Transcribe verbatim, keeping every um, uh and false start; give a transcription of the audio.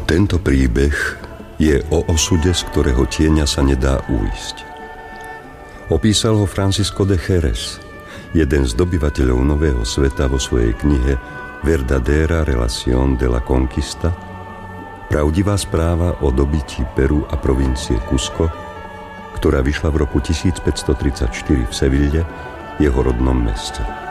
Tento príbeh je o osude, z ktorého tieňa sa nedá uísť. Opísal ho Francisco de Jerez, jeden z dobyvateľov Nového sveta vo svojej knihe Verdadera relación de la conquista, pravdivá správa o dobytí Peru a provincie Cusco, ktorá vyšla v roku tisícpäťstotridsaťštyri v Seville, jeho rodnom meste.